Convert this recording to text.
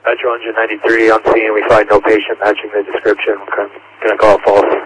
Metro Engine 93 on scene. We find no patient matching the description. We're going to call false.